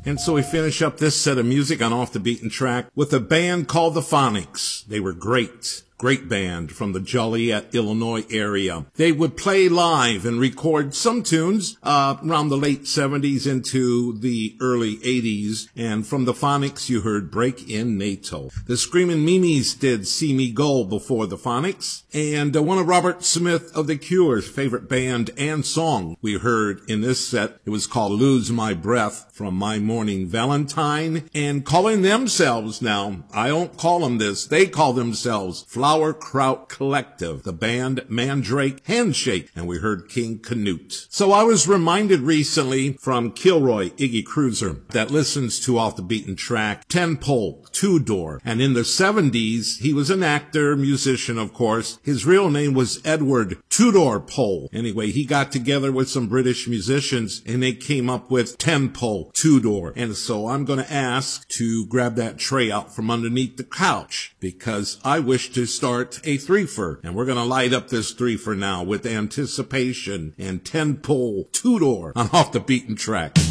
And so we finish up this set of music on Off the Beaten Track with a band called the Phonics. They were great. Great band from the Joliet, Illinois area. They would play live and record some tunes around the late 70s into the early 80s. And from the Phonics, you heard Break in NATO. The Screamin' Mimes did See Me Go before the Phonics. And one of Robert Smith of The Cure's favorite band and song we heard in this set, it was called Lose My Breath from My Morning Valentine. And calling themselves now, I don't call them this, they call themselves Flower Kraut Collective, the band Mandrake Handshake, and we heard King Canute. So I was reminded recently from Kilroy Iggy Cruiser that listens to Off the Beaten Track, 10-pole, two-door, and in the 70s he was an actor, musician of course. His real name was Edward Tudor Pole. Anyway, he got together with some British musicians and they came up with 10-pole, two-door. And so I'm going to ask to grab that tray out from underneath the couch because I wish to start a threefer. And we're going to light up this threefer now with Anticipation and 10-pole, two-door on Off the Beaten Track.